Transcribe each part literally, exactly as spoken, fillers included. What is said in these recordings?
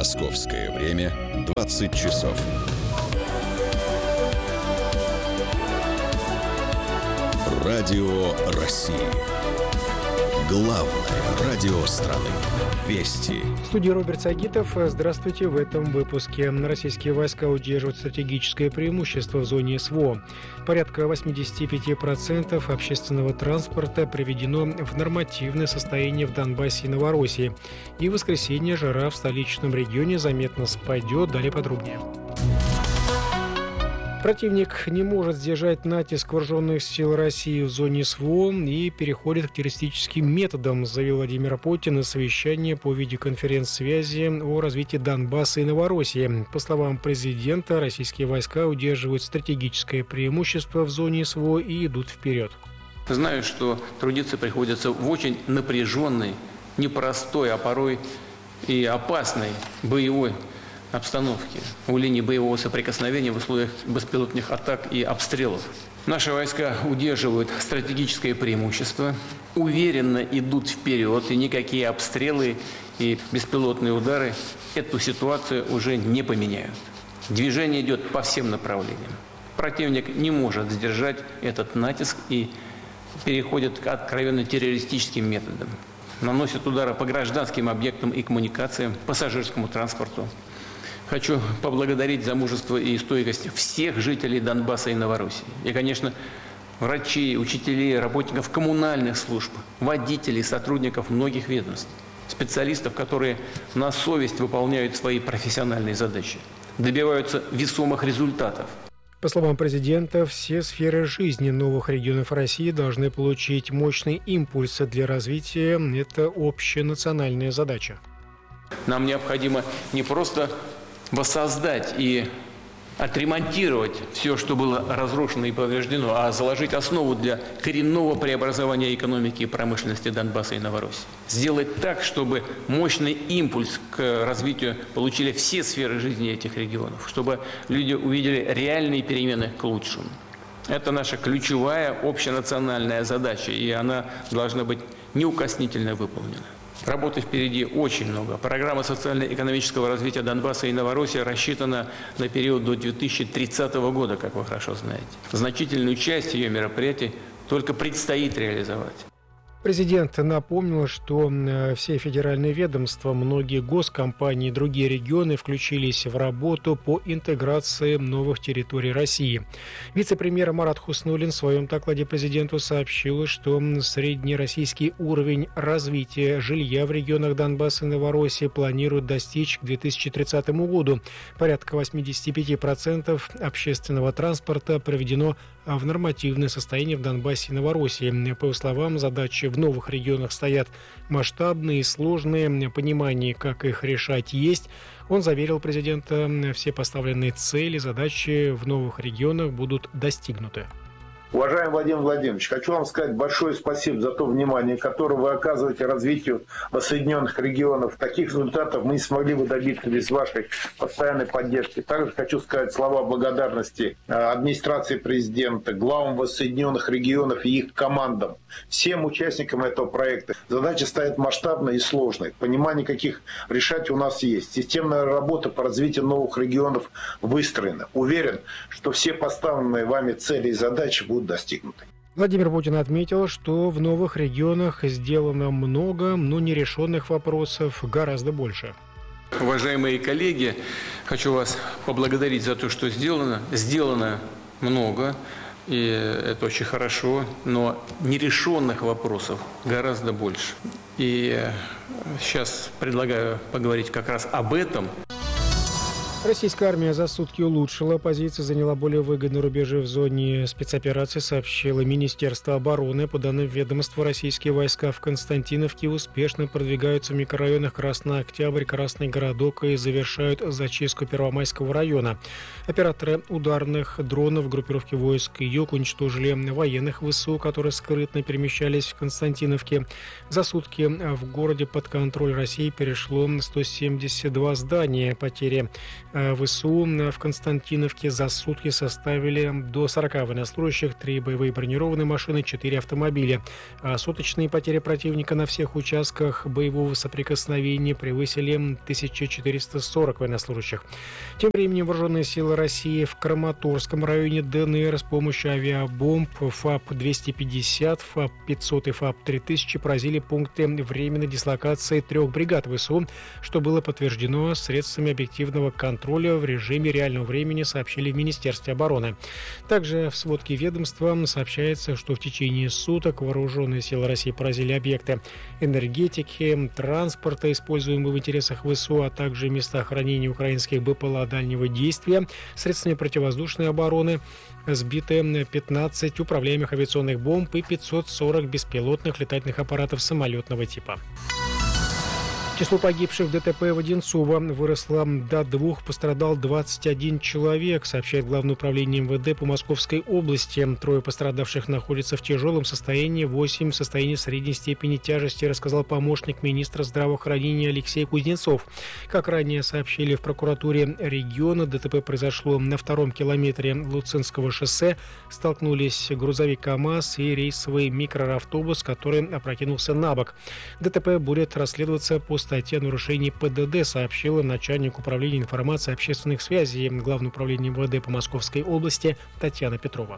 Московское время двадцать часов. Радио России. Главное радио страны. Вести. В студии Роберт Сагитов. Здравствуйте. В этом выпуске. Российские войска удерживают стратегическое преимущество в зоне СВО. Порядка восемьдесят пять процентов общественного транспорта приведено в нормативное состояние в Донбассе и Новороссии. И в воскресенье жара в столичном регионе заметно спадет. Далее подробнее. Противник не может сдержать натиск вооруженных сил России в зоне СВО и переходит к террористическим методам, заявил Владимир Путин на совещании по видеоконференц-связи о развитии Донбасса и Новороссии. По словам президента, российские войска удерживают стратегическое преимущество в зоне СВО и идут вперед. Знаю, что трудиться приходится в очень напряженной, непростой, а порой и опасной боевой обстановки, у линии боевого соприкосновения в условиях беспилотных атак и обстрелов. Наши войска удерживают стратегическое преимущество, уверенно идут вперед, и никакие обстрелы и беспилотные удары эту ситуацию уже не поменяют. Движение идет по всем направлениям. Противник не может сдержать этот натиск и переходит к откровенно террористическим методам. Наносит удары по гражданским объектам и коммуникациям, пассажирскому транспорту. Хочу поблагодарить за мужество и стойкость всех жителей Донбасса и Новороссии. И, конечно, врачей, учителей, работников коммунальных служб, водителей, сотрудников многих ведомств, специалистов, которые на совесть выполняют свои профессиональные задачи, добиваются весомых результатов. По словам президента, все сферы жизни новых регионов России должны получить мощный импульс для развития. Это общенациональная задача. Нам необходимо не просто воссоздать и отремонтировать все, что было разрушено и повреждено, а заложить основу для коренного преобразования экономики и промышленности Донбасса и Новороссии. Сделать так, чтобы мощный импульс к развитию получили все сферы жизни этих регионов, чтобы люди увидели реальные перемены к лучшему. Это наша ключевая общенациональная задача, и она должна быть неукоснительно выполнена. Работы впереди очень много. Программа социально-экономического развития Донбасса и Новороссии рассчитана на период до две тысячи тридцатого года, как вы хорошо знаете. Значительную часть ее мероприятий только предстоит реализовать. Президент напомнил, что все федеральные ведомства, многие госкомпании и другие регионы включились в работу по интеграции новых территорий России. Вице-премьер Марат Хуснуллин в своем докладе президенту сообщил, что среднероссийский уровень развития жилья в регионах Донбасса и Новороссии планируют достичь к две тысячи тридцатому году. Порядка восемьдесят пять процентов общественного транспорта приведено в нормативное состояние в Донбассе и Новороссии. По его словам, задачи в новых регионах стоят масштабные и сложные. Понимание, как их решать, есть. Он заверил президента, все поставленные цели, задачи в новых регионах будут достигнуты. Уважаемый Владимир Владимирович, хочу вам сказать большое спасибо за то внимание, которое вы оказываете развитию воссоединенных регионов. Таких результатов мы не смогли бы добиться без вашей постоянной поддержки. Также хочу сказать слова благодарности администрации президента, главам воссоединенных регионов и их командам, всем участникам этого проекта. Задача стоит масштабной и сложной. Понимание, каких решать у нас есть. Системная работа по развитию новых регионов выстроена. Уверен, что все поставленные вами цели и задачи будут достигнуты. Владимир Путин отметил, что в новых регионах сделано много, но нерешенных вопросов гораздо больше. Уважаемые коллеги, хочу вас поблагодарить за то, что сделано. Сделано много, и это очень хорошо, но нерешенных вопросов гораздо больше. И сейчас предлагаю поговорить как раз об этом. Российская армия за сутки улучшила позиции, заняла более выгодные рубежи в зоне спецоперации, сообщило Министерство обороны. По данным ведомства, российские войска в Константиновке успешно продвигаются в микрорайонах Красный Октябрь, Красный Городок и завершают зачистку Первомайского района. Операторы ударных дронов группировки войск «Юг» уничтожили военных ВСУ, которые скрытно перемещались в Константиновке. За сутки в городе под контроль России перешло сто семьдесят два здания. Потери ВСУ в Константиновке за сутки составили до сорока военнослужащих, три боевые бронированные машины, четыре автомобиля. А суточные потери противника на всех участках боевого соприкосновения превысили тысячу четыреста сорок военнослужащих. Тем временем вооруженные силы России в Краматорском районе ДНР с помощью авиабомб ФАП двести пятьдесят, ФАП пятьсот и ФАП три тысячи поразили пункты временной дислокации трех бригад ВСУ, что было подтверждено средствами объективного контроля в режиме реального времени, сообщили в Министерстве обороны. Также в сводке ведомства сообщается, что в течение суток вооруженные силы России поразили объекты энергетики, транспорта, используемые в интересах ВСУ, а также места хранения украинских БПЛА дальнего действия, средствами противовоздушной обороны. Сбиты пятнадцать управляемых авиационных бомб и пятьсот сорок беспилотных летательных аппаратов самолетного типа. Число погибших в ДТП в Одинцово выросло до двух, пострадал двадцать один человек, сообщает Главное управление МВД по Московской области. Трое пострадавших находятся в тяжелом состоянии, восемь в состоянии средней степени тяжести, рассказал помощник министра здравоохранения Алексей Кузнецов. Как ранее сообщили в прокуратуре региона, ДТП произошло на втором километре Луцинского шоссе. Столкнулись грузовик КАМАЗ и рейсовый микроавтобус, который опрокинулся на бок. ДТП будет расследоваться по статье о нарушении ПДД, сообщила начальник управления информации и общественных связей Главного управления МВД по Московской области Татьяна Петрова.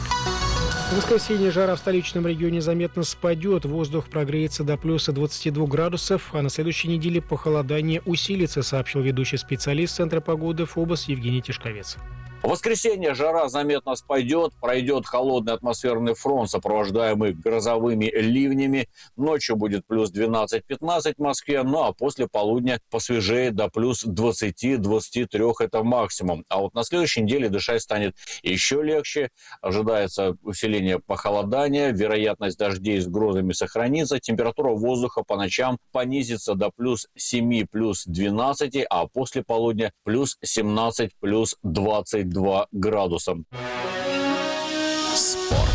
В воскресенье жара в столичном регионе заметно спадет, воздух прогреется до плюса двадцати двух градусов, а на следующей неделе похолодание усилится, сообщил ведущий специалист Центра погоды ФОБОС Евгений Тишковец. В воскресенье жара заметно спадет, пройдет холодный атмосферный фронт, сопровождаемый грозовыми ливнями. Ночью будет плюс двенадцать-пятнадцать в Москве, ну а после полудня посвежеет до плюс двадцати-двадцати трёх, это максимум. А вот на следующей неделе дышать станет еще легче. Ожидается усиление похолодания, вероятность дождей с грозами сохранится. Температура воздуха по ночам понизится до плюс семи, плюс двенадцати, а после полудня плюс семнадцать, плюс двадцать два градуса. Спорт.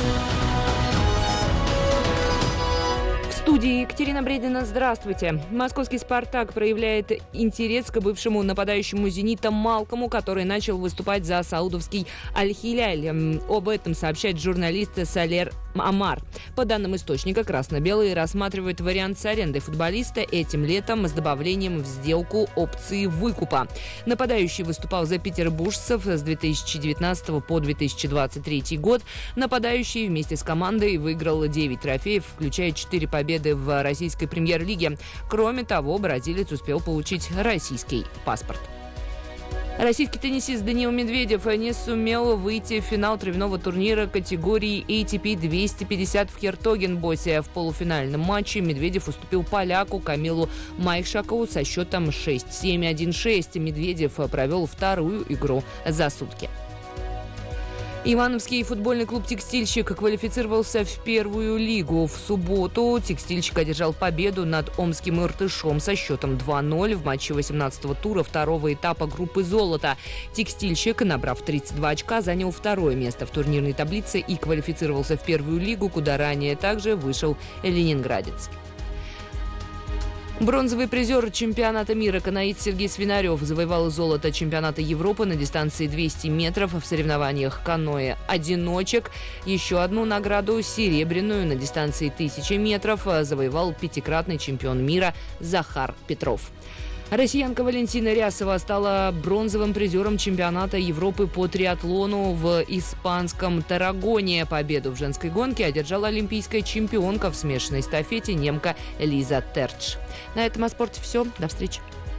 В студии Екатерина Бредина. Здравствуйте. Московский «Спартак» проявляет интерес к бывшему нападающему «Зенита» Малкому, который начал выступать за саудовский Аль-Хиляль. Об этом сообщает журналист Салер Амар. По данным источника, красно-белые рассматривают вариант с арендой футболиста этим летом с добавлением в сделку опции выкупа. Нападающий выступал за петербуржцев с две тысячи девятнадцатого по две тысячи двадцать третий год. Нападающий вместе с командой выиграл девять трофеев, включая четыре победы в российской премьер-лиге. Кроме того, бразилец успел получить российский паспорт. Российский теннисист Даниил Медведев не сумел выйти в финал травяного турнира категории эй ти пи двести пятьдесят в Хертогенбосе. В полуфинальном матче Медведев уступил поляку Камилу Майшакову со счетом шесть семь один шесть. Медведев провел вторую игру за сутки. Ивановский футбольный клуб «Текстильщик» квалифицировался в первую лигу. В субботу «Текстильщик» одержал победу над омским «Иртышом» со счетом два ноль в матче восемнадцатого тура второго этапа группы «Золото». «Текстильщик», набрав тридцать два очка, занял второе место в турнирной таблице и квалифицировался в первую лигу, куда ранее также вышел ленинградец. Бронзовый призер чемпионата мира каноид Сергей Свинарев завоевал золото чемпионата Европы на дистанции двести метров в соревнованиях каноэ-одиночек. Еще одну награду, серебряную, на дистанции тысяча метров, завоевал пятикратный чемпион мира Захар Петров. Россиянка Валентина Рясова стала бронзовым призером чемпионата Европы по триатлону в испанском Таррагоне. Победу в женской гонке одержала олимпийская чемпионка в смешанной эстафете немка Лиза Терч. На этом о спорте все. До встречи.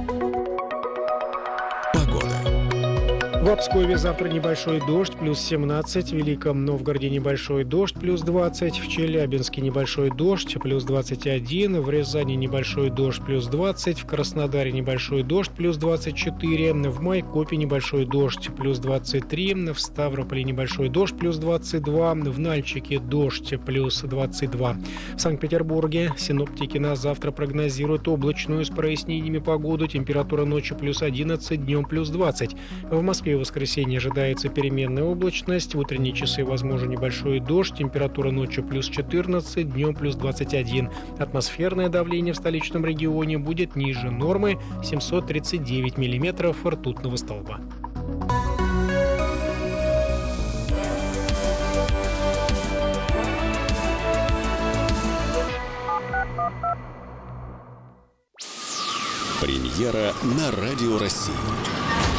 Погода. В Обскове завтра небольшой дождь, плюс семнадцать. В Великом Новгороде небольшой дождь, плюс двадцать. В Челябинске небольшой дождь, плюс двадцать один. В Рязани небольшой дождь, плюс двадцать. В Краснодаре небольшой дождь, плюс двадцать четыре. В Майкопе небольшой дождь, плюс двадцать три. В Ставрополе небольшой дождь, плюс двадцать два. В Нальчике дождь, плюс двадцать два. В Санкт-Петербурге синоптики на завтра прогнозируют облачную с прояснениями погоду. Температура ночью плюс одиннадцать, днем плюс двадцать. В Москве Москве в воскресенье ожидается переменная облачность. В утренние часы возможен небольшой дождь. Температура ночью плюс четырнадцать, днем плюс двадцать один. Атмосферное давление в столичном регионе будет ниже нормы семьсот тридцать девять миллиметров ртутного столба. Премьера на Радио России.